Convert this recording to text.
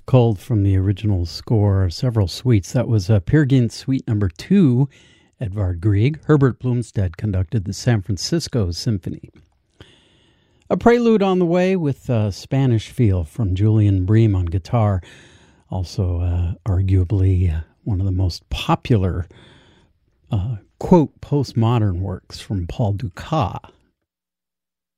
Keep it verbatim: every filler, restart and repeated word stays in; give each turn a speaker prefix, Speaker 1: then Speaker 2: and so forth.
Speaker 1: Culled from the original score, several suites. That was uh, Peer Gynt Suite Number Two, Edvard Grieg. Herbert Blomstedt conducted the San Francisco Symphony. A prelude on the way with uh, Spanish Feel from Julian Bream on guitar. Also, uh, arguably uh, one of the most popular, uh, quote, postmodern works from Paul Dukas.